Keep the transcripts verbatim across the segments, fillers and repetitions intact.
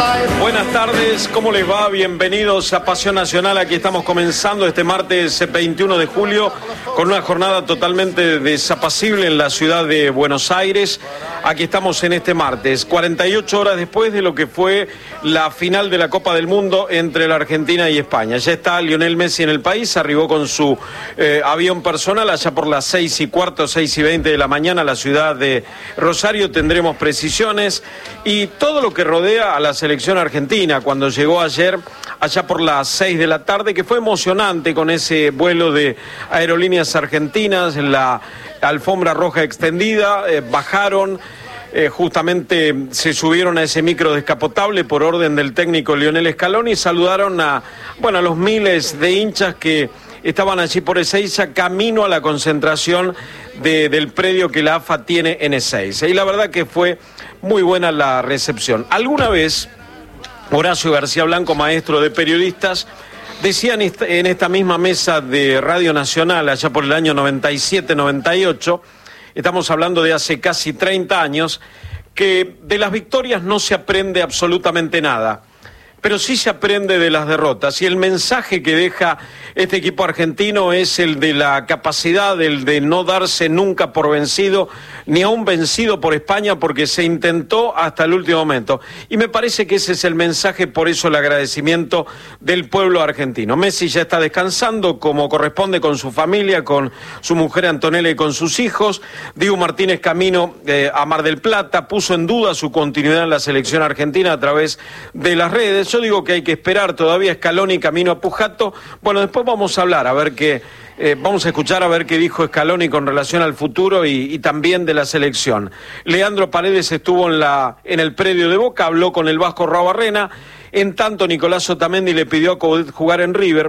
Buenas tardes, ¿cómo les va? Bienvenidos a Pasión Nacional. Aquí estamos comenzando este martes veintiuno de julio con una jornada totalmente desapacible en la ciudad de Buenos Aires. Aquí estamos en este martes, cuarenta y ocho horas después de lo que fue la final de la Copa del Mundo entre la Argentina y España. Ya está Lionel Messi en el país, arribó con su eh, avión personal allá por las seis y cuarto, seis y veinte de la mañana a la ciudad de Rosario. Tendremos precisiones y todo lo que rodea a la selección argentina cuando llegó ayer allá por las seis de la tarde, que fue emocionante con ese vuelo de Aerolíneas Argentinas, la alfombra roja extendida, eh, bajaron, eh, justamente se subieron a ese micro descapotable por orden del técnico Lionel Scaloni y saludaron a, bueno, a los miles de hinchas que estaban allí por Ezeiza, camino a la concentración de, del predio que la A F A tiene en Ezeiza. Y la verdad que fue muy buena la recepción. Alguna vez Horacio García Blanco, maestro de periodistas, decía en esta misma mesa de Radio Nacional, allá por el año noventa y siete, noventa y ocho, estamos hablando de hace casi treinta años, que de las victorias no se aprende absolutamente nada, pero sí se aprende de las derrotas. Y el mensaje que deja este equipo argentino es el de la capacidad, el de no darse nunca por vencido, ni aún vencido por España, porque se intentó hasta el último momento. Y me parece que ese es el mensaje, por eso el agradecimiento del pueblo argentino. Messi ya está descansando como corresponde con su familia, con su mujer Antonella y con sus hijos. Dibu Martínez camino eh, a Mar del Plata, puso en duda su continuidad en la selección argentina a través de las redes. Yo digo que hay que esperar todavía. Scaloni camino a Pujato. Bueno, después vamos a hablar, a ver qué, eh, vamos a escuchar a ver qué dijo Scaloni con relación al futuro y, y también de la selección. Leandro Paredes estuvo en, la, en el predio de Boca, habló con el Vasco Rabarrena. En tanto, Nicolás Otamendi le pidió a Coudet jugar en River.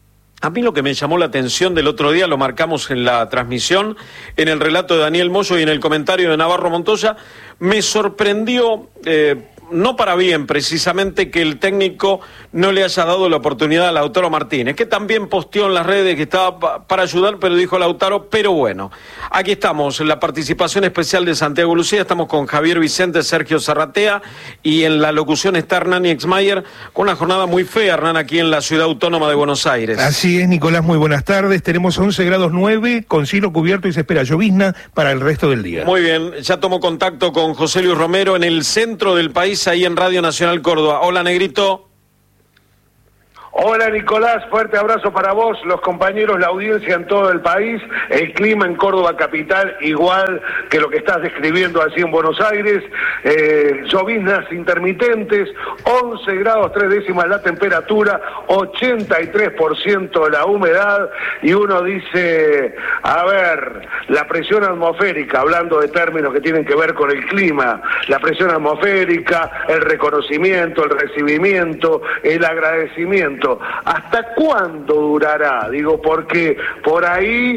A mí lo que me llamó la atención del otro día, lo marcamos en la transmisión, en el relato de Daniel Moyo y en el comentario de Navarro Montoya, me sorprendió, eh, no para bien precisamente, que el técnico no le haya dado la oportunidad a Lautaro Martínez, que también posteó en las redes que estaba pa para ayudar, pero dijo Lautaro, pero bueno. Aquí estamos, en la participación especial de Santiago Lucía, estamos con Javier Vicente, Sergio Zarratea, y en la locución está Hernán Exmayer, con una jornada muy fea, Hernán, aquí en la Ciudad Autónoma de Buenos Aires. Así es, Nicolás, muy buenas tardes. Tenemos once grados nueve, con cielo cubierto y se espera llovizna para el resto del día. Muy bien, ya tomo contacto con José Luis Romero en el centro del país, ahí en Radio Nacional Córdoba. Hola, Negrito. Hola Nicolás, fuerte abrazo para vos, los compañeros, la audiencia en todo el país. El clima en Córdoba capital igual que lo que estás describiendo allí en Buenos Aires, eh, lloviznas intermitentes, once grados tres décimas la temperatura, ochenta y tres por ciento la humedad, y uno dice, a ver, la presión atmosférica, hablando de términos que tienen que ver con el clima, la presión atmosférica, el reconocimiento, el recibimiento, el agradecimiento. ¿Hasta cuándo durará? Digo, porque por ahí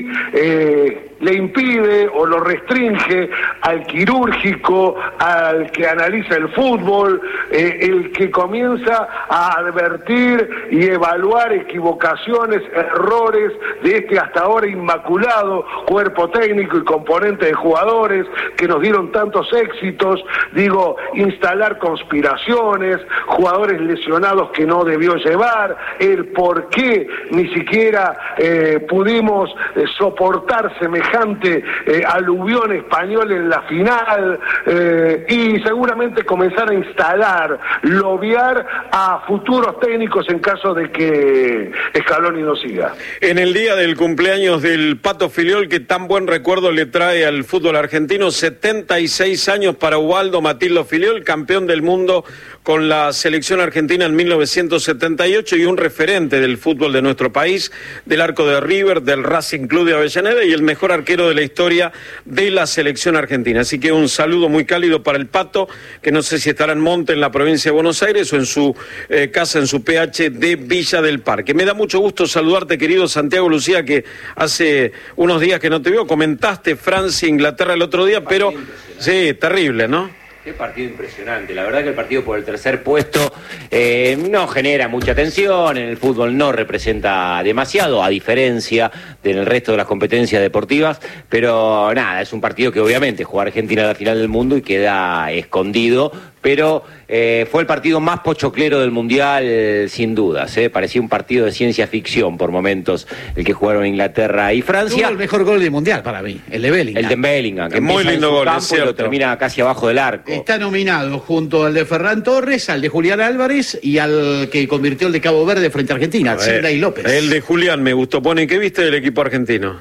eh, le impide o lo restringe al quirúrgico, al que analiza el fútbol, eh, el que comienza a advertir y evaluar equivocaciones, errores de este hasta ahora inmaculado cuerpo técnico y componente de jugadores que nos dieron tantos éxitos. Digo, instalar conspiraciones, jugadores lesionados que no debió llevar, el por qué ni siquiera eh, pudimos eh, soportar semejante eh, aluvión español en la final, eh, y seguramente comenzar a instalar, lobear a futuros técnicos en caso de que Scaloni no siga. En el día del cumpleaños del Pato Filiol, que tan buen recuerdo le trae al fútbol argentino, setenta y seis años para Ubaldo Matildo Filiol, campeón del mundo con la selección argentina en mil novecientos setenta y ocho y un referente del fútbol de nuestro país, del arco de River, del Racing Club de Avellaneda y el mejor arquero de la historia de la selección argentina. Así que un saludo muy cálido para el Pato, que no sé si estará en Monte, en la provincia de Buenos Aires, o en su eh, casa, en su P H de Villa del Parque. Me da mucho gusto saludarte, querido Santiago Lucía, que hace unos días que no te veo. Comentaste Francia, Inglaterra el otro día, pero sí, terrible, ¿no? Qué partido impresionante. La verdad que el partido por el tercer puesto eh, no genera mucha tensión, en el fútbol no representa demasiado, a diferencia del resto de las competencias deportivas, pero nada, es un partido que obviamente juega Argentina a la final del mundo y queda escondido, pero eh, fue el partido más pochoclero del Mundial, eh, sin dudas. Eh. Parecía un partido de ciencia ficción por momentos el que jugaron Inglaterra y Francia. Tuvo el mejor gol del Mundial para mí, el de Bellingham. El de Bellingham, que muy lindo gol, campo es cierto. Y lo termina casi abajo del arco. Está nominado junto al de Ferran Torres, al de Julián Álvarez y al que convirtió el de Cabo Verde frente a Argentina, al Sidney López. El de Julián me gustó. Pone, ¿qué viste del equipo argentino?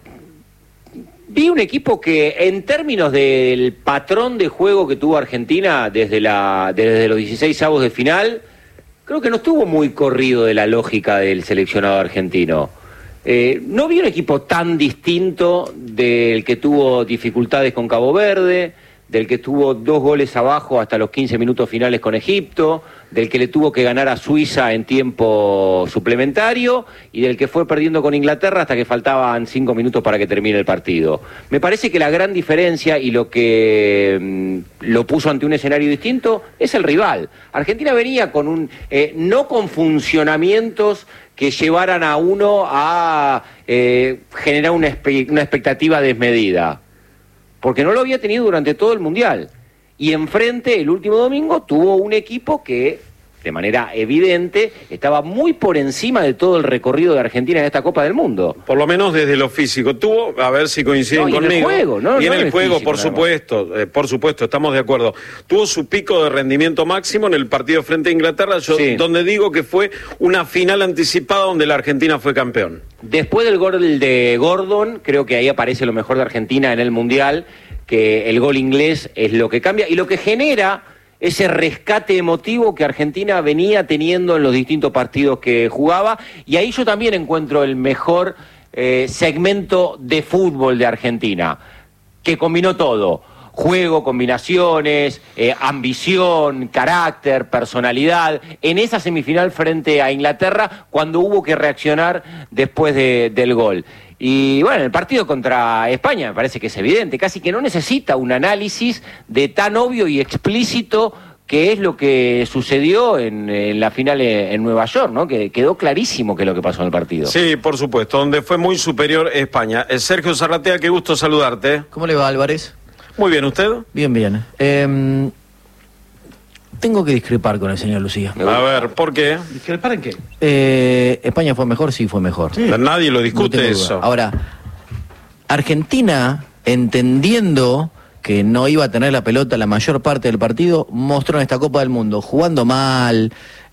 Vi un equipo que, en términos del patrón de juego que tuvo Argentina desde, la, desde los dieciséis avos de final, creo que no estuvo muy corrido de la lógica del seleccionado argentino. Eh, no vi un equipo tan distinto del que tuvo dificultades con Cabo Verde, del que tuvo dos goles abajo hasta los quince minutos finales con Egipto, del que le tuvo que ganar a Suiza en tiempo suplementario y del que fue perdiendo con Inglaterra hasta que faltaban cinco minutos para que termine el partido. Me parece que la gran diferencia y lo que mmm, lo puso ante un escenario distinto es el rival. Argentina venía con un eh, no con funcionamientos que llevaran a uno a eh, generar una, espe- una expectativa desmedida, porque no lo había tenido durante todo el Mundial. Y enfrente, el último domingo, tuvo un equipo que, de manera evidente, estaba muy por encima de todo el recorrido de Argentina en esta Copa del Mundo. Por lo menos desde lo físico. Tuvo, a ver si coinciden no, y conmigo. en el juego, ¿no? Y en no el, en el juego, físico, por supuesto, eh, por supuesto, estamos de acuerdo. Tuvo su pico de rendimiento máximo en el partido frente a Inglaterra, yo, sí. donde digo que fue una final anticipada donde la Argentina fue campeón. Después del gol de Gordon, creo que ahí aparece lo mejor de Argentina en el Mundial, que el gol inglés es lo que cambia y lo que genera ese rescate emotivo que Argentina venía teniendo en los distintos partidos que jugaba, y ahí yo también encuentro el mejor eh, segmento de fútbol de Argentina, que combinó todo: juego, combinaciones, eh, ambición, carácter, personalidad, en esa semifinal frente a Inglaterra, cuando hubo que reaccionar después de, del gol. Y bueno, el partido contra España me parece que es evidente, casi que no necesita un análisis de tan obvio y explícito que es lo que sucedió en, en la final en Nueva York, ¿no? Que quedó clarísimo que es lo que pasó en el partido. Sí, por supuesto, donde fue muy superior España. Eh, Sergio Zarratea, qué gusto saludarte. ¿Cómo le va, Álvarez? Muy bien, ¿usted? Bien, bien. Eh, tengo que discrepar con el señor Lucía. A ver, ¿por qué? ¿Discrepar en qué? Eh, ¿España fue mejor? Sí, fue mejor. Sí. Nadie lo No discute tengo duda. eso. Ahora, Argentina, entendiendo que no iba a tener la pelota la mayor parte del partido, mostró en esta Copa del Mundo, jugando mal,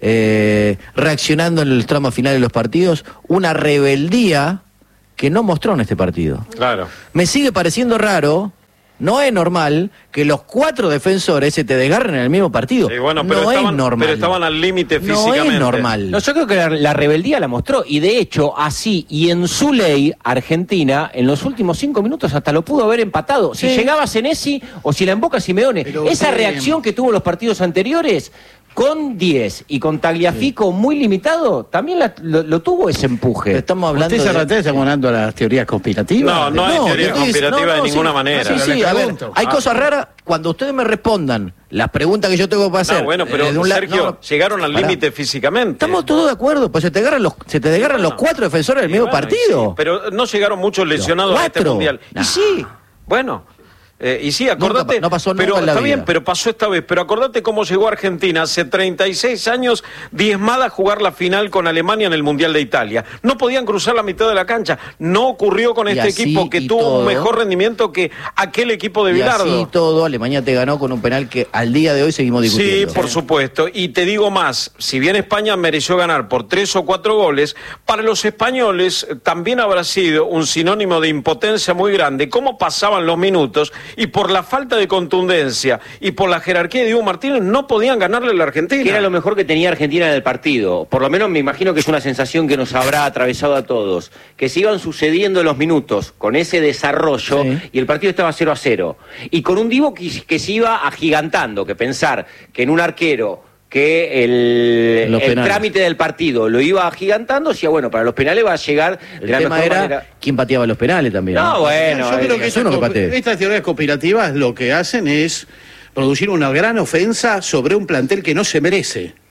eh, reaccionando en el tramo final de los partidos, una rebeldía que no mostró en este partido. Claro. Me sigue pareciendo raro, no es normal que los cuatro defensores se te desgarren en el mismo partido. Sí, bueno, pero no estaban, es normal. pero estaban al límite físicamente. No es normal. No, yo creo que la, la rebeldía la mostró, y de hecho, así y en su ley, Argentina, en los últimos cinco minutos hasta lo pudo haber empatado. Si Sí. llegaba Senesi o si la emboca Simeone, Pero esa usted- reacción que tuvo en los partidos anteriores, con diez y con Tagliafico muy limitado, también la- lo, lo tuvo ese empuje. Estamos hablando ¿Usted, de... Zarratea, está hablando de las teorías conspirativas? No, no hay No, teoría te estoy- conspirativa no, no, de ninguna sí. manera. Sí, Pero sí, le a ver, pregunto. hay Ah. cosas raras. Cuando ustedes me respondan las preguntas que yo tengo que hacer... No, bueno, pero eh, de un la- Sergio, no, llegaron al pará. límite físicamente. Estamos todos de acuerdo, pues se te agarran los, se te desgarran Bueno. los cuatro defensores del Y mismo bueno, partido. sí, pero no llegaron muchos lesionados a este cuatro. mundial. Nah. Y sí, bueno. eh, y sí, acordate. Nunca pa- no pasó nunca pero en la está vida. bien, pero pasó esta vez. Pero acordate cómo llegó Argentina hace treinta y seis años, diezmada a jugar la final con Alemania en el Mundial de Italia. No podían cruzar la mitad de la cancha. No ocurrió con Y este así equipo que y tuvo todo. un mejor rendimiento que aquel equipo de Y Bilardo. así todo, Alemania te ganó con un penal que al día de hoy seguimos Sí, discutiendo. por supuesto. Y te digo más, si bien España mereció ganar por tres o cuatro goles, para los españoles eh, también habrá sido un sinónimo de impotencia muy grande. Cómo pasaban los minutos y por la falta de contundencia y por la jerarquía de Diego Martínez no podían ganarle a la Argentina. Que era lo mejor que tenía Argentina en el partido. Por lo menos me imagino que es una sensación que nos habrá atravesado a todos. Que se iban sucediendo los minutos con ese desarrollo, Sí. y el partido estaba cero a cero. Y con un Divo que, que se iba agigantando, que pensar que en un arquero que el, Los el penales. trámite del partido lo iba agigantando, decía, bueno, para los penales va a llegar de El la tema mejor era manera. quién pateaba los penales también. No, bueno, Yo creo eh, que es uno que estas, patee. estas teorías conspirativas lo que hacen es producir una gran ofensa sobre un plantel que no se merece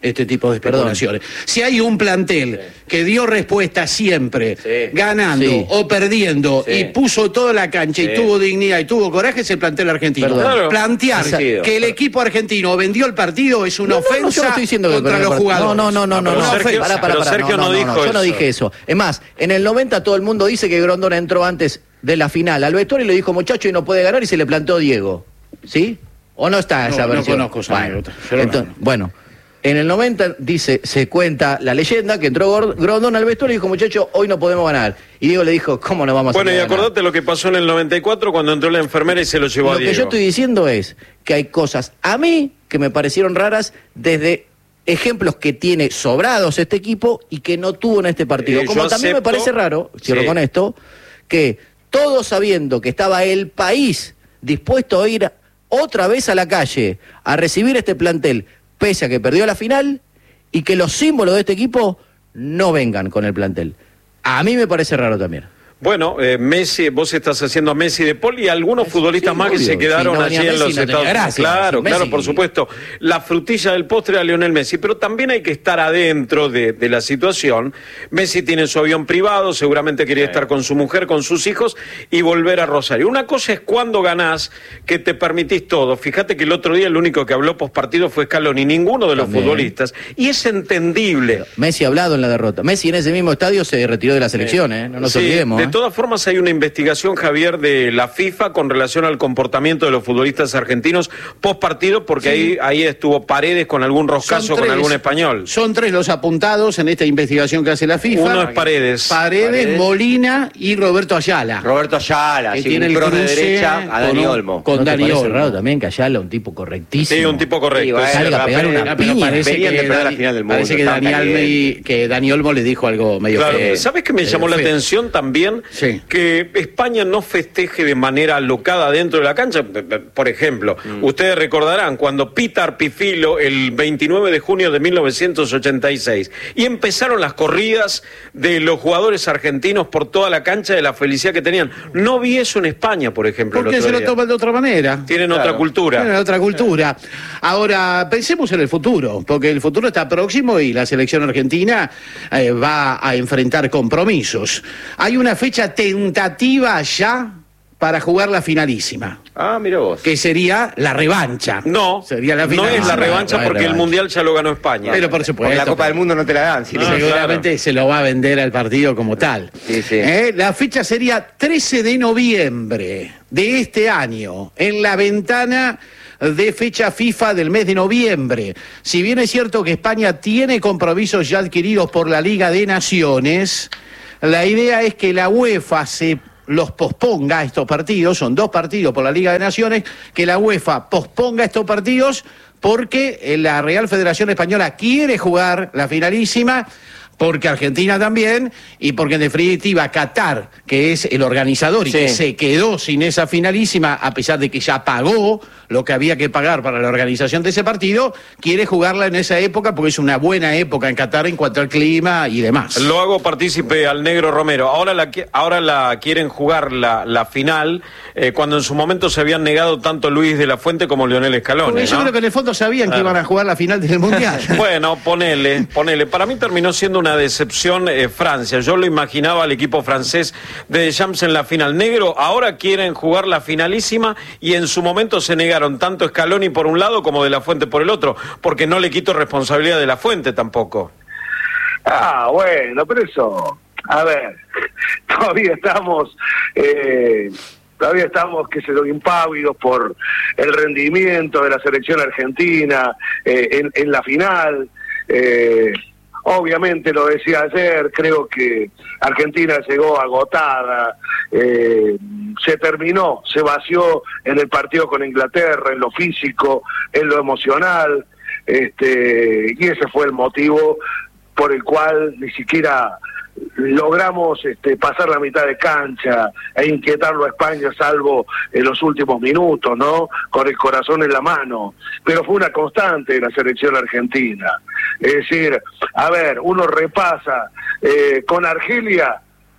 este tipo de especulaciones. Perdón. Si hay un plantel sí. que dio respuesta siempre, sí. ganando sí. o perdiendo, sí. y puso toda la cancha sí. y tuvo dignidad y tuvo coraje, es el plantel argentino. Claro. Plantear Exacto. que el equipo argentino vendió el partido es una no, ofensa no, no, yo no estoy diciendo contra que los jugadores. No, no, no, no, no. no, Sergio, para, para, para, Sergio no, no, no dijo no, eso. Yo no dije eso. Es más, en el noventa todo el mundo dice que Grondona entró antes de la final al vestuario y le dijo, muchacho, y no puede ganar, y se le plantó Diego. ¿Sí? ¿O no está esa no, versión? No conozco esa bueno, entonces, no. bueno, en el noventa dice, se cuenta la leyenda que entró Grondona al vestuario y dijo, muchacho, hoy no podemos ganar. Y Diego le dijo, ¿cómo no vamos bueno, a ganar? Bueno, y acordate lo que pasó en el noventa y cuatro cuando entró la enfermera y se lo llevó lo a Diego. Lo que yo estoy diciendo es que hay cosas a mí que me parecieron raras desde ejemplos que tiene sobrados este equipo y que no tuvo en este partido. Eh, Como también acepto, me parece raro, cierro sí. con esto, que todos sabiendo que estaba el país dispuesto a ir otra vez a la calle a recibir este plantel, pese a que perdió la final, y que los símbolos de este equipo no vengan con el plantel. A mí me parece raro también. Bueno, eh, Messi, vos estás haciendo a Messi de Paul y algunos futbolistas sí, más obvio. que se quedaron sí, no allí en los no Estados Unidos. Gracias, claro, Messi. claro, por supuesto. La frutilla del postre a Lionel Messi, pero también hay que estar adentro de, de la situación. Messi tiene su avión privado, seguramente quería sí. estar con su mujer, con sus hijos y volver a Rosario. Una cosa es cuando ganás, que te permitís todo. Fíjate que el otro día el único que habló postpartido fue Scaloni, ninguno de los también. futbolistas. Y es entendible. Pero Messi ha hablado en la derrota. Messi en ese mismo estadio se retiró de la selección, ¿eh? No nos sí, olvidemos. De ¿eh? De todas formas hay una investigación, Javier, de la FIFA con relación al comportamiento de los futbolistas argentinos post partido, porque sí. ahí, ahí estuvo Paredes con algún roscazo con algún español. Son tres los apuntados en esta investigación que hace la FIFA. Uno es Paredes. Paredes, Paredes. Molina y Roberto Ayala. Roberto Ayala, que sí, tiene el cruce de derecha a Dani Olmo. Con ¿No Dani Olmo. raro también que Ayala, un tipo correctísimo. Sí, un tipo correcto. Sí, bueno, salga a pegar una piña. Parece que, de Dani, la final del mundo, parece que, Dani Alme, que Dani Olmo le dijo algo medio claro. feo. ¿Sabes qué me llamó la atención también? Sí. Que España no festeje de manera alocada dentro de la cancha. Por ejemplo, mm. ustedes recordarán cuando Peter Pifilo el veintinueve de junio de mil novecientos ochenta y seis y empezaron las corridas de los jugadores argentinos por toda la cancha de la felicidad que tenían. No vi eso en España, por ejemplo. Porque se lo toman de otra manera. Tienen claro. otra cultura. Tienen otra cultura. Ahora, pensemos en el futuro, porque el futuro está próximo y la selección argentina eh, va a enfrentar compromisos. Hay una fecha tentativa ya para jugar la finalísima. Ah, mira vos. Que sería la revancha. No, sería la no es la revancha no, porque revancha. el Mundial ya lo ganó España. Pero por supuesto. Porque la Copa del Mundo no te la dan. Si no, no, seguramente claro. se lo va a vender al partido como tal. Sí, sí. ¿Eh? La fecha sería trece de noviembre de este año, en la ventana de fecha FIFA del mes de noviembre. Si bien es cierto que España tiene compromisos ya adquiridos por la Liga de Naciones, la idea es que la UEFA se los posponga estos partidos, son dos partidos por la Liga de Naciones, que la UEFA posponga estos partidos porque la Real Federación Española quiere jugar la finalísima, porque Argentina también, y porque en definitiva Qatar, que es el organizador y sí. que se quedó sin esa finalísima, a pesar de que ya pagó lo que había que pagar para la organización de ese partido, quiere jugarla en esa época porque es una buena época en Qatar en cuanto al clima y demás. Lo hago partícipe al Negro Romero. Ahora la, ahora la quieren jugar la, la final, eh, cuando en su momento se habían negado tanto Luis de la Fuente como Lionel Scaloni. Porque yo ¿no? creo que en el fondo sabían claro. que iban a jugar la final del Mundial. Bueno, ponele, ponele. Para mí terminó siendo una decepción eh, Francia. Yo lo imaginaba al equipo francés de Deschamps en la final. Negro, ahora quieren jugar la finalísima y en su momento se negaron tanto Scaloni por un lado como de la Fuente por el otro, porque no le quito responsabilidad de la Fuente tampoco. Ah, bueno, pero eso, a ver, todavía estamos... Eh... Todavía estamos, que se lo impávidos por el rendimiento de la selección argentina eh, en, en la final. Eh, obviamente, lo decía ayer, creo que Argentina llegó agotada, eh, se terminó, se vació en el partido con Inglaterra, en lo físico, en lo emocional, este, y ese fue el motivo por el cual ni siquiera logramos este, pasar la mitad de cancha e inquietarlo a España, salvo en los últimos minutos, ¿no? Con el corazón en la mano. Pero fue una constante de la selección argentina. Es decir, a ver, uno repasa, eh, con Argelia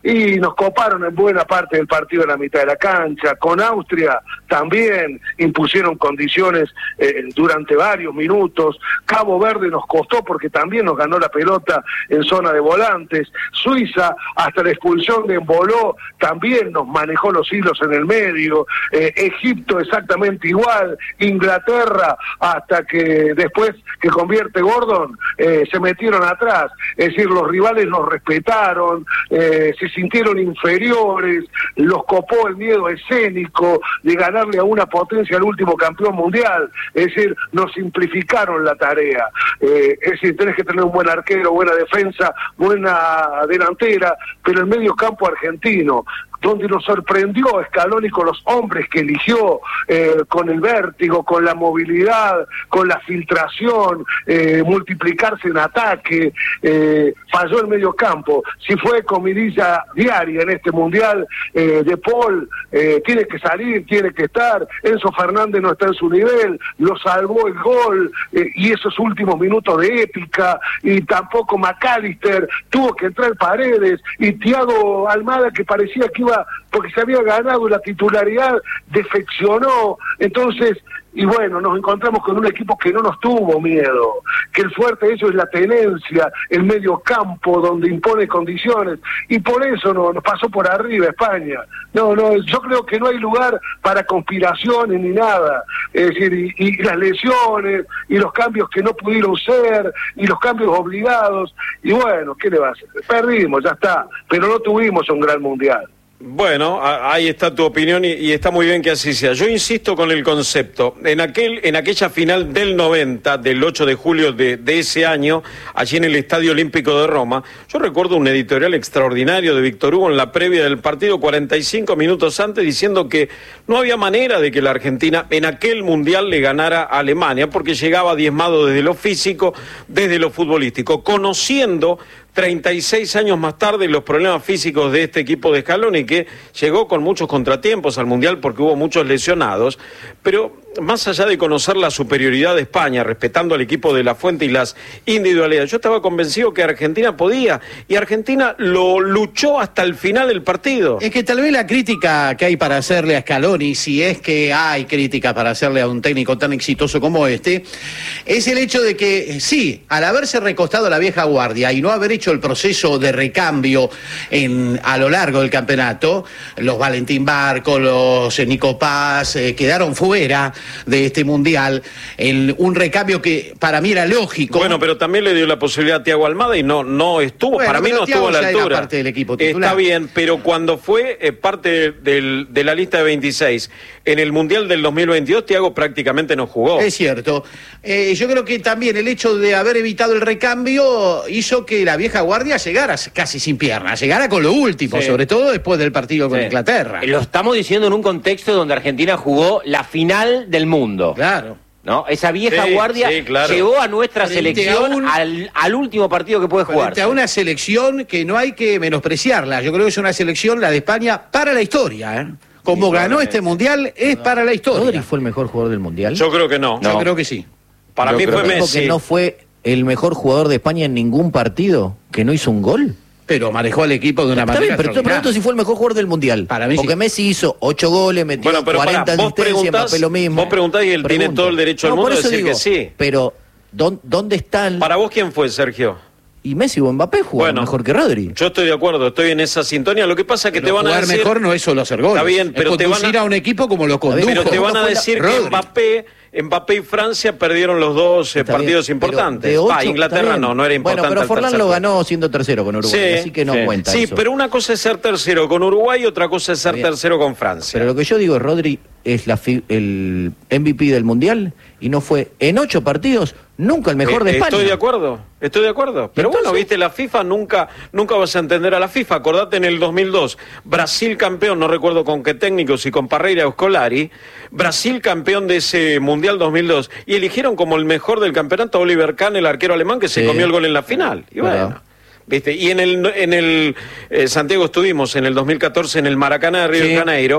y nos coparon en buena parte del partido en la mitad de la cancha. Con Austria también impusieron condiciones eh, durante varios minutos. Cabo Verde nos costó porque también nos ganó la pelota en zona de volantes. Suiza, hasta la expulsión de Emboló, también nos manejó los hilos en el medio. Eh, Egipto exactamente igual. Inglaterra, hasta que después que convierte Gordon, eh, se metieron atrás. Es decir, los rivales nos respetaron, eh, se sintieron inferiores, los copó el miedo escénico de ganarle a una potencia al último campeón mundial. Es decir, nos simplificaron la tarea. Eh, es decir, tenés que tener un buen arquero, buena defensa, buena delantera, pero el medio campo argentino, donde nos sorprendió Scaloni con los hombres que eligió, eh, con el vértigo, con la movilidad, con la filtración, eh, multiplicarse en ataque, eh, falló el medio campo. Si fue comidilla diaria en este Mundial, eh, De Paul eh, tiene que salir, tiene que estar, Enzo Fernández no está en su nivel, lo salvó el gol, eh, y esos últimos minutos de épica, y tampoco McAllister, tuvo que entrar Paredes, y Thiago Almada, que parecía que iba porque se había ganado la titularidad, defeccionó. Entonces, y bueno, nos encontramos con un equipo que no nos tuvo miedo, que el fuerte de ellos es la tenencia, el medio campo donde impone condiciones, y por eso no, nos pasó por arriba España. No, no, yo creo que no hay lugar para conspiraciones ni nada. Es decir, y, y las lesiones, y los cambios que no pudieron ser, y los cambios obligados, y bueno, ¿qué le va a hacer? Perdimos, ya está, pero no tuvimos un gran mundial. Bueno, a, ahí está tu opinión y, y está muy bien que así sea. Yo insisto con el concepto. En aquel, en aquella final del noventa, del ocho de julio de, de ese año, allí en el Estadio Olímpico de Roma, yo recuerdo un editorial extraordinario de Víctor Hugo en la previa del partido, cuarenta y cinco minutos antes, diciendo que no había manera de que la Argentina en aquel mundial le ganara a Alemania, porque llegaba diezmado desde lo físico, desde lo futbolístico, conociendo treinta y seis años más tarde los problemas físicos de este equipo de Scaloni, que llegó con muchos contratiempos al Mundial porque hubo muchos lesionados, pero más allá de conocer la superioridad de España, respetando al equipo de La Fuente y las individualidades, yo estaba convencido que Argentina podía, y Argentina lo luchó hasta el final del partido. Es que tal vez la crítica que hay para hacerle a Scaloni, si es que hay crítica para hacerle a un técnico tan exitoso como este, es el hecho de que, sí, al haberse recostado a la vieja guardia y no haber hecho el proceso de recambio en, a lo largo del campeonato, los Valentín Barco, los eh, Nico Paz, eh, quedaron fuera de este mundial, en un recambio que para mí era lógico. Bueno, pero también le dio la posibilidad a Thiago Almada y no no estuvo, bueno, para mí no Thiago estuvo a la altura. Parte del equipo titular. Está bien, pero cuando fue eh, parte del, de la lista de veintiséis en el Mundial del dos mil veintidós, Thiago prácticamente no jugó. Es cierto. Eh, yo creo que también el hecho de haber evitado el recambio hizo que la vieja guardia llegara casi sin piernas, llegara con lo último, sí, sobre todo después del partido con sí. Inglaterra. Lo estamos diciendo en un contexto donde Argentina jugó la final del mundo. Claro. ¿No? Esa vieja sí, guardia sí, claro. llevó a nuestra frente selección a un, al, al último partido que puede jugar. Frente a una selección que no hay que menospreciarla. Yo creo que es una selección, la de España, para la historia, ¿eh? Como ganó este mundial, es no. para la historia. ¿Rodri fue el mejor jugador del mundial? Yo creo que no. Yo no. creo que sí. Para Yo mí fue que Messi. que no fue el mejor jugador de España en ningún partido, que no hizo un gol. Pero manejó al equipo de una Está manera. Bien, pero te pregunto si fue el mejor jugador del mundial. Para mí Porque sí. Messi hizo ocho goles, metió bueno, pero cuarenta pará, asistencias, Mbappé lo mismo. Vos preguntás y él Pregunto. tiene todo el derecho del no, mundo de decir digo, que sí. Pero, ¿dónde está el...? Para vos, ¿quién fue, Sergio? Y Messi o Mbappé jugaron bueno, mejor que Rodri. Yo estoy de acuerdo, estoy en esa sintonía. Lo que pasa es que pero te van a decir... mejor no es solo hacer goles. Está bien, pero es te van a... a un equipo como lo condujo. Pero te van a decir la... que Mbappé... Mbappé y Francia perdieron los dos eh, partidos bien, importantes. ocho, ah, Inglaterra no, no era importante. Bueno, pero Forlán lo ganó siendo tercero con Uruguay, sí, así que no sí, cuenta Sí, eso. pero una cosa es ser tercero con Uruguay y otra cosa es ser tercero con Francia. Pero lo que yo digo, Rodri es la fi el M V P del Mundial y no fue en ocho partidos nunca el mejor eh, de España. Estoy de acuerdo, estoy de acuerdo. Pero entonces, bueno, viste, la FIFA nunca, nunca vas a entender a la FIFA. Acordate en el dos mil dos, Brasil campeón, no recuerdo con qué técnicos, si con Parreira o Scolari, Brasil campeón de ese Mundial dos mil dos, y eligieron como el mejor del campeonato a Oliver Kahn, el arquero alemán, que se sí. comió el gol en la final. Y bueno... Pero... ¿Viste? Y en el, en el eh, Santiago estuvimos en el dos mil catorce en el Maracaná de Río sí. de Janeiro,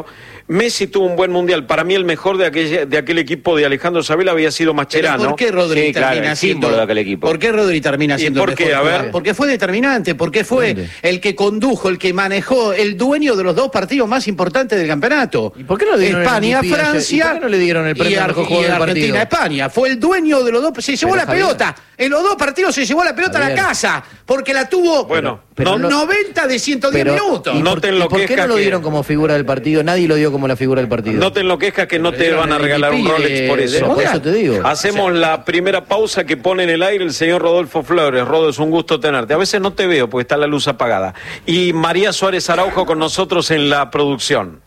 Messi tuvo un buen mundial. Para mí el mejor de aquel, de aquel equipo de Alejandro Sabela había sido Mascherano. ¿Por qué Rodri Sí, claro, termina el siendo símbolo de aquel equipo. ¿Por qué Rodri termina ¿Y siendo por el qué? mejor A ver. jugador? Porque fue determinante, porque fue ¿Dónde? el que condujo, el que manejó, el dueño de los dos partidos más importantes del campeonato. ¿Y por qué no le dieron el España, M V P ayer? Francia ¿Y por qué no le dieron el premio y al mejor Ar- jugador y del partido? Argentina, España. Fue el dueño de los dos, se llevó Pero, la Javier. pelota. En los dos partidos se llevó la pelota a la Javier. casa, porque la tuvo Bueno, pero no, no- noventa de ciento diez Pero, minutos. ¿y No por, te y por qué enloquezcas no lo que- dieron como figura del partido? Nadie lo dio como la figura del partido. No te enloquezcas que no te Dieron van a el regalar un M V P Rolex de- por de- eso. Por eso te digo. Hacemos la primera pausa que pone en el aire el señor Rodolfo Flores. Rodo, es un gusto tenerte. A veces no te veo porque está la luz apagada. Y María Suárez Araujo con nosotros en la producción.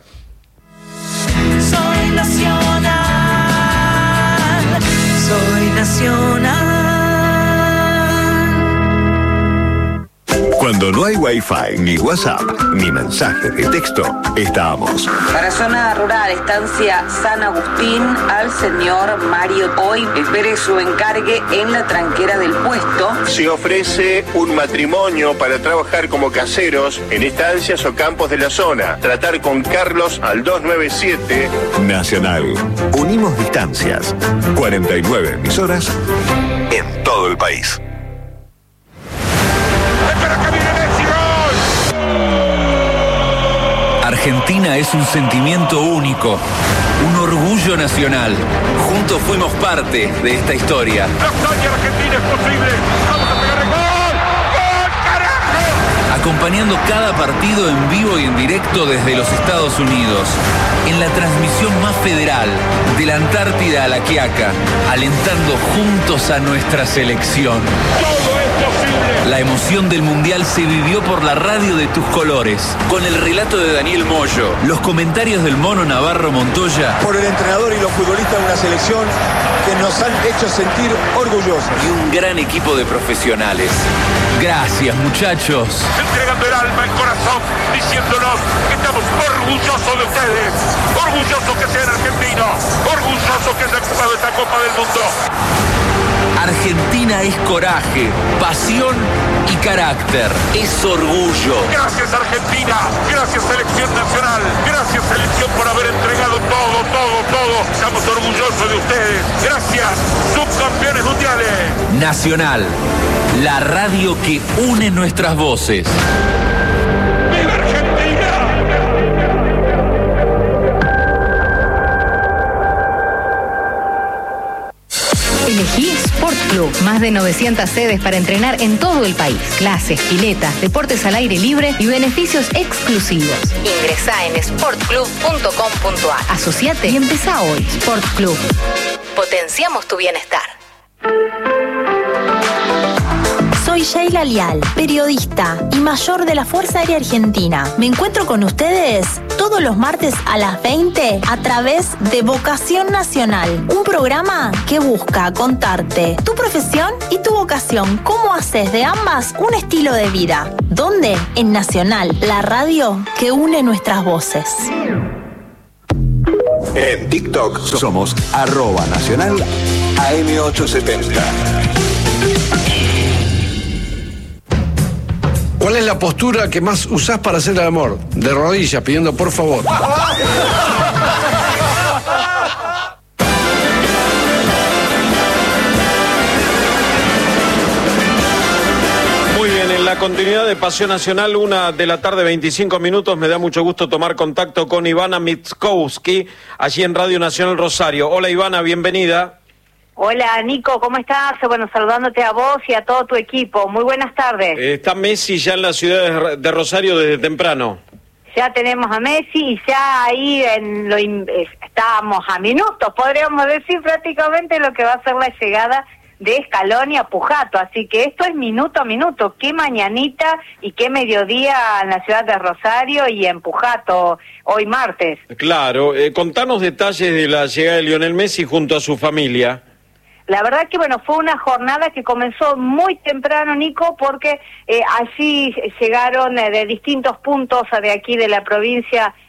Soy nacional, soy nacional. Cuando no hay Wi-Fi, ni WhatsApp, ni mensajes de texto, estamos. Para zona rural, estancia San Agustín, al señor Mario Hoy. Espere su encargue en la tranquera del puesto. Se ofrece un matrimonio para trabajar como caseros en estancias o campos de la zona. Tratar con Carlos al dos nueve siete. Nacional. Unimos distancias. cuarenta y nueve emisoras en todo el país. Argentina es un sentimiento único, un orgullo nacional. Juntos fuimos parte de esta historia. La hazaña argentina es posible. Vamos a pegar el gol. ¡Gol, carajo! Acompañando cada partido en vivo y en directo desde los Estados Unidos. En la transmisión más federal, de la Antártida a la Quiaca, alentando juntos a nuestra selección. Todo es posible. La emoción del Mundial se vivió por la radio de tus colores, con el relato de Daniel Moyo, los comentarios del Mono Navarro Montoya Por el entrenador y los futbolistas de una selección que nos han hecho sentir orgullosos. y un gran equipo de profesionales. Gracias, muchachos. Entregando el alma, el corazón, diciéndonos que estamos orgullosos de ustedes. Orgullosos que sean argentinos. Orgullosos que hayan jugado esta Copa del Mundo. Argentina es coraje, pasión y carácter. Es orgullo. Gracias Argentina, gracias Selección Nacional, gracias Selección por haber entregado todo, todo, todo. Estamos orgullosos de ustedes. Gracias, subcampeones mundiales. Nacional, la radio que une nuestras voces. ¡Viva Argentina! Elegí Sport Club, más de novecientas sedes para entrenar en todo el país. Clases, piletas, deportes al aire libre y beneficios exclusivos. Ingresá en sport club punto com punto a r. Asociate y empezá hoy. Sport Club. Potenciamos tu bienestar. Soy Sheila Lial, periodista y mayor de la Fuerza Aérea Argentina. Me encuentro con ustedes todos los martes a las veinte a través de Vocación Nacional, un programa que busca contarte tu profesión y tu vocación, cómo haces de ambas un estilo de vida. ¿Dónde? En Nacional, la radio que une nuestras voces. En TikTok somos arroba nacional A M ochocientos setenta. ¿Cuál es la postura que más usás para hacer el amor? De rodillas, pidiendo por favor. Muy bien, en la continuidad de Pasión Nacional, una de la tarde, veinticinco minutos, me da mucho gusto tomar contacto con Ivana Mitkowski, allí en Radio Nacional Rosario. Hola Ivana, bienvenida. Hola Nico, ¿cómo estás? Bueno, saludándote a vos y a todo tu equipo. Muy buenas tardes. Eh, está Messi ya en la ciudad de, de Rosario desde temprano. Ya tenemos a Messi y ya ahí en lo in- eh, estábamos a minutos, podríamos decir prácticamente lo que va a ser la llegada de Scaloni a Pujato, así que esto es minuto a minuto, qué mañanita y qué mediodía en la ciudad de Rosario y en Pujato hoy martes. Claro, eh, contanos detalles de la llegada de Lionel Messi junto a su familia. La verdad que, bueno, fue una jornada que comenzó muy temprano, Nico, porque eh, allí llegaron eh, de distintos puntos de aquí de la provincia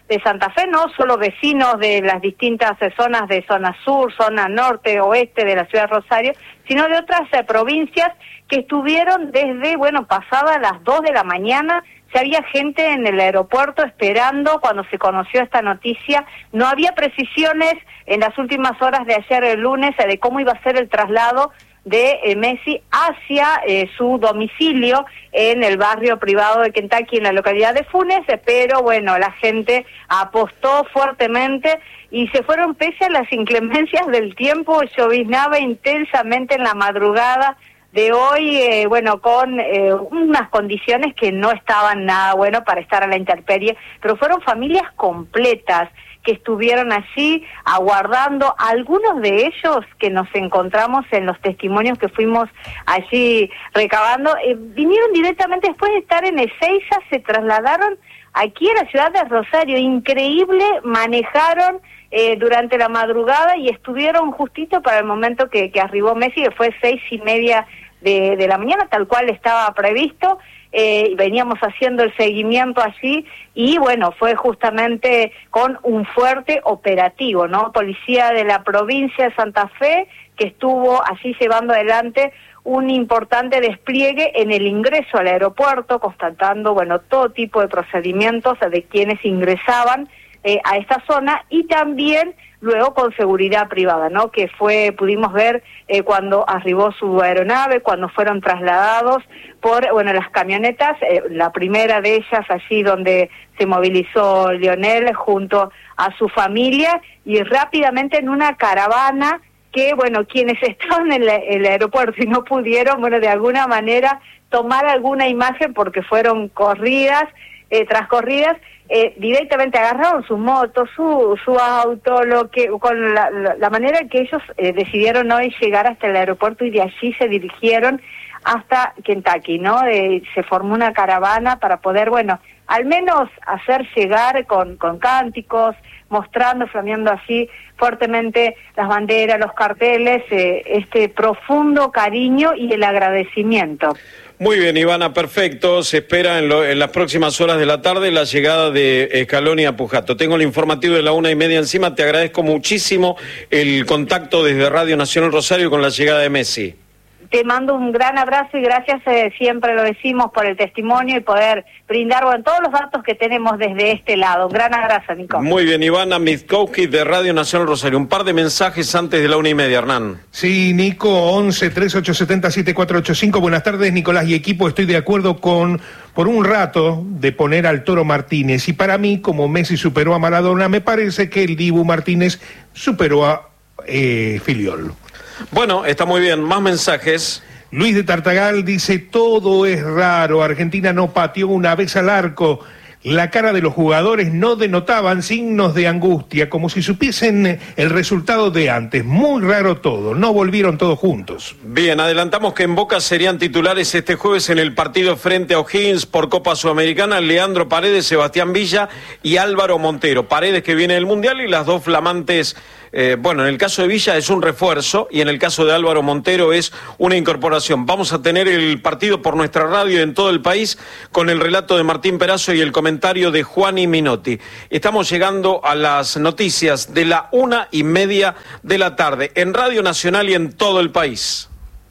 de Santa Fe, no solo vecinos de las distintas eh, zonas de zona sur, zona norte, oeste de la ciudad de Rosario, sino de otras eh, provincias que estuvieron desde, bueno, pasadas las dos de la mañana. Se había gente en el aeropuerto esperando cuando se conoció esta noticia. No había precisiones en las últimas horas de ayer, el lunes, de cómo iba a ser el traslado de eh, Messi hacia eh, su domicilio en el barrio privado de Kentucky, en la localidad de Funes, eh, pero bueno, la gente apostó fuertemente y se fueron pese a las inclemencias del tiempo. Lloviznaba intensamente en la madrugada de hoy, eh, bueno, con eh, unas condiciones que no estaban nada bueno para estar a la intemperie, pero fueron familias completas que estuvieron allí aguardando. Algunos de ellos que nos encontramos en los testimonios que fuimos allí recabando, eh, vinieron directamente después de estar en Ezeiza, se trasladaron aquí a la ciudad de Rosario. Increíble, manejaron eh, durante la madrugada y estuvieron justito para el momento que, que arribó Messi, que fue seis y media de, de la mañana, tal cual estaba previsto. Eh, veníamos haciendo el seguimiento allí y bueno, fue justamente con un fuerte operativo, ¿no? Policía de la provincia de Santa Fe que estuvo allí llevando adelante un importante despliegue en el ingreso al aeropuerto, constatando, bueno, todo tipo de procedimientos de quienes ingresaban eh, a esta zona, y también luego con seguridad privada, ¿no? Que fue, pudimos ver eh, cuando arribó su aeronave, cuando fueron trasladados por, bueno, las camionetas, eh, la primera de ellas allí donde se movilizó Lionel junto a su familia, y rápidamente en una caravana que, bueno, quienes estaban en la, el aeropuerto y no pudieron, bueno, de alguna manera tomar alguna imagen porque fueron corridas, eh, transcorridas, Eh, directamente agarraron su moto, su su auto, lo que con la, la, la manera en que ellos eh, decidieron hoy llegar hasta el aeropuerto, y de allí se dirigieron hasta Kentucky, ¿no? Eh, se formó una caravana para poder, bueno, al menos hacer llegar con, con cánticos, mostrando, flameando así fuertemente las banderas, los carteles, eh, este profundo cariño y el agradecimiento. Muy bien, Ivana, perfecto. Se espera en, lo, en las próximas horas de la tarde la llegada de Scaloni a Pujato. Tengo el informativo de la una y media encima. Te agradezco muchísimo el contacto desde Radio Nacional Rosario con la llegada de Messi. Te mando un gran abrazo y gracias, eh, siempre lo decimos, por el testimonio y poder brindar, bueno, todos los datos que tenemos desde este lado. Un gran abrazo, Nico. Muy bien, Ivana Mitkowski de Radio Nacional Rosario. Un par de mensajes antes de la una y media, Hernán. Sí, Nico, once, treinta y ocho setenta, setenta y cuatro ochenta y cinco. Buenas tardes, Nicolás y equipo. Estoy de acuerdo con, por un rato, de poner al Toro Martínez. Y para mí, como Messi superó a Maradona, me parece que el Dibu Martínez superó a eh, Filiol. Bueno, está muy bien. Más mensajes. Luis de Tartagal dice: todo es raro. Argentina no pateó una vez al arco. La cara de los jugadores no denotaban signos de angustia, como si supiesen el resultado de antes. Muy raro todo. No volvieron todos juntos. Bien, adelantamos que en Boca serían titulares este jueves en el partido frente a O'Higgins por Copa Sudamericana Leandro Paredes, Sebastián Villa y Álvaro Montero. Paredes, que viene del Mundial, y las dos flamantes. Eh, bueno, en el caso de Villa es un refuerzo y en el caso de Álvaro Montero es una incorporación. Vamos a tener el partido por nuestra radio en todo el país con el relato de Martín Perazo y el comentario de Juani Minotti. Estamos llegando a las noticias de la una y media de la tarde en Radio Nacional y en todo el país.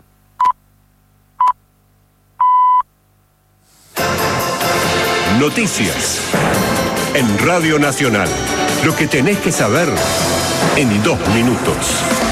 Noticias en Radio Nacional. Lo que tenés que saber en dos minutos.